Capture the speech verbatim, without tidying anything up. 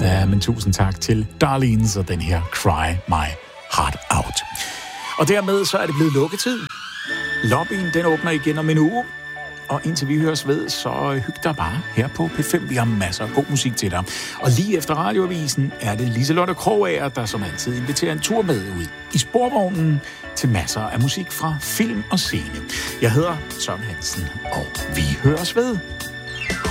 Ja, men tusind tak til Darlene og den her Cry My Heart Out. Og dermed så er det blevet lukketid. Lobbyen, den åbner igen om en uge. Og indtil vi høres ved, så hyg dig bare her på P fem. Vi har masser af god musik til dig. Og lige efter radioavisen er det Liselotte Krogager, der som altid inviterer en tur med ud i sporvognen til masser af musik fra film og scene. Jeg hedder Søren Hansen, og vi høres ved.